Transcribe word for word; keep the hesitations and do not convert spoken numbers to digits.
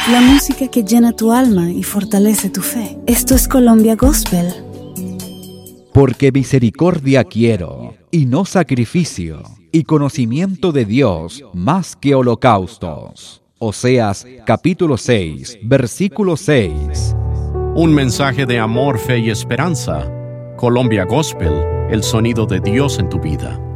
La música que llena tu alma y fortalece tu fe. Esto es Colombia Gospel. Porque misericordia quiero, y no sacrificio, y conocimiento de Dios más que holocaustos. Oseas capítulo seis, versículo seis. Un mensaje de amor, fe y esperanza. Colombia Gospel, el sonido de Dios en tu vida.